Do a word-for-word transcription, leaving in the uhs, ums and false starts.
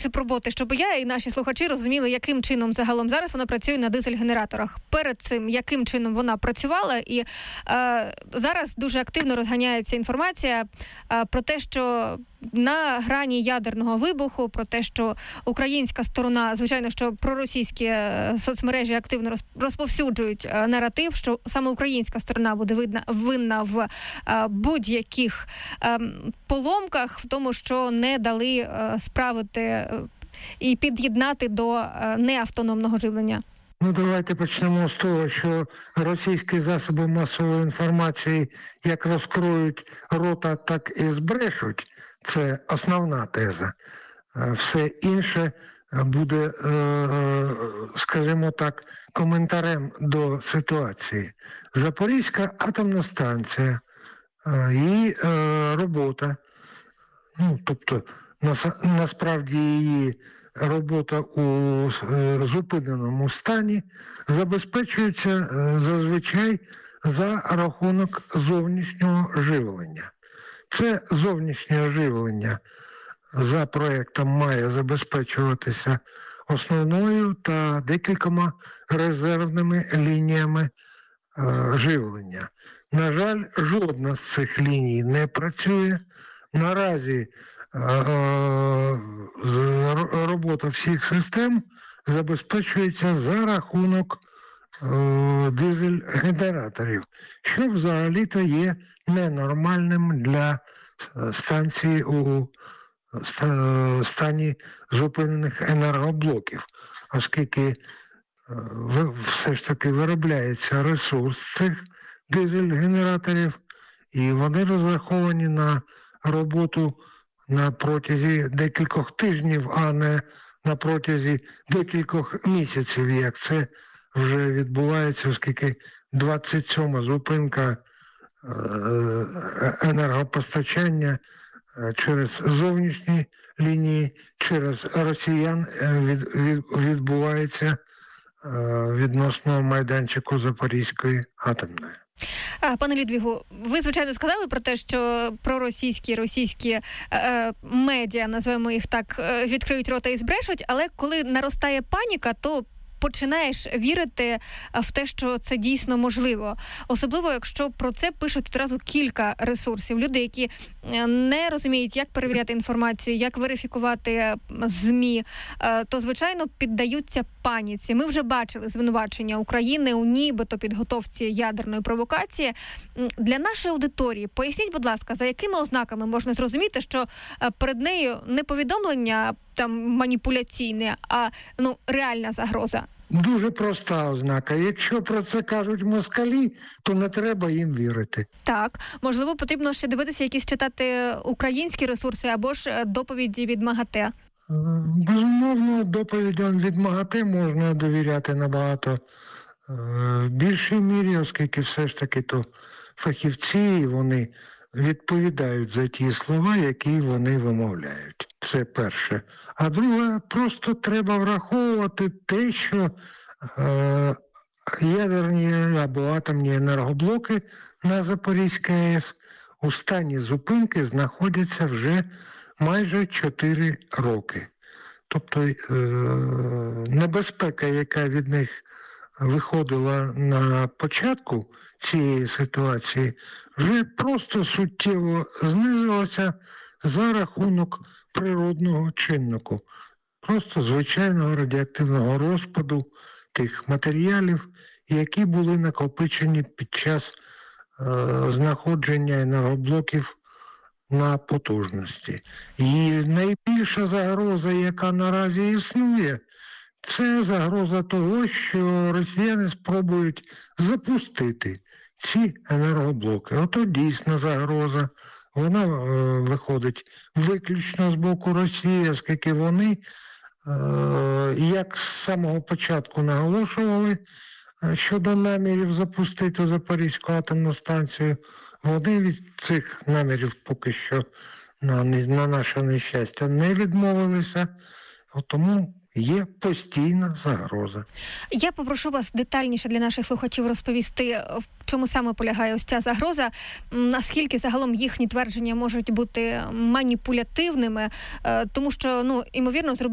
цифроботи, щоб я і наші слухачі розуміли, яким чином загалом зараз вона працює на дизель-генераторах. Перед цим, яким чином вона працювала, і е, зараз дуже активно розганяється інформація е, про те, що на грані ядерного вибуху, про те, що українська сторона, звичайно, що проросійські соцмережі активно розповсюджують наратив, що саме українська сторона буде видна, винна в будь-яких поломках, в тому, що не дали справити і під'єднати до неавтономного живлення. Ну, давайте почнемо з того, що російські засоби масової інформації як розкроють рота, так і збрешуть. Це основна теза. Все інше буде, скажімо так, коментарем до ситуації. Запорізька атомна станція, її робота, ну, тобто, насправді її робота у зупиненому стані забезпечується зазвичай за рахунок зовнішнього живлення. Це зовнішнє живлення за проєктом має забезпечуватися основною та декількома резервними лініями живлення. На жаль, жодна з цих ліній не працює. Наразі робота всіх систем забезпечується за рахунок дизель-генераторів, що взагалі-то є ненормальним для станції у стані зупинених енергоблоків, оскільки все ж таки виробляється ресурс цих дизель-генераторів, і вони розраховані на роботу на протязі декількох тижнів, а не на протязі декількох місяців, як це вже відбувається, оскільки двадцять сьома зупинка енергопостачання через зовнішні лінії, через росіян від, від, відбувається відносно майданчику Запорізької атомної. Пане Лідвігу, ви, звичайно, сказали про те, що проросійські, російські е, медіа, називаємо їх так, відкриють рота і збрешуть, але коли наростає паніка, то починаєш вірити в те, що це дійсно можливо. Особливо, якщо про це пишуть одразу кілька ресурсів. Люди, які не розуміють, як перевіряти інформацію, як верифікувати ЗМІ, то, звичайно, піддаються паніці. Ми вже бачили звинувачення України у нібито підготовці ядерної провокації. Для нашої аудиторії поясніть, будь ласка, за якими ознаками можна зрозуміти, що перед нею не повідомлення там маніпуляційне, а ну реальна загроза? Дуже проста ознака. Якщо про це кажуть москалі, то не треба їм вірити. Так, можливо, потрібно ще дивитися, якісь читати українські ресурси або ж доповіді від МАГАТЕ. Безумовно, доповідям від МАГАТЕ можна довіряти набагато в більшій мірі, оскільки все ж таки то фахівці, вони відповідають за ті слова, які вони вимовляють. Це перше. А друге, просто треба враховувати те, що е, ядерні або атомні енергоблоки на Запорізькій АЕС у стані зупинки знаходяться вже майже чотири роки. Тобто е, небезпека, яка від них виходила на початку цієї ситуації, вже просто суттєво знизилася за рахунок природного чиннику, просто звичайного радіоактивного розпаду тих матеріалів, які були накопичені під час е, знаходження енергоблоків на потужності. І найбільша загроза, яка наразі існує, це загроза того, що росіяни спробують запустити ці енергоблоки. Ото дійсна загроза. Вона е, виходить виключно з боку Росії, оскільки вони, е, як з самого початку наголошували е, щодо намірів запустити Запорізьку атомну станцію, вони від цих намірів поки що, на, на наше нещастя, не відмовилися, тому є постійна загроза. Я попрошу вас детальніше для наших слухачів розповісти, в чому саме полягає ось ця загроза, наскільки загалом їхні твердження можуть бути маніпулятивними, тому що, ну, ймовірно, зробити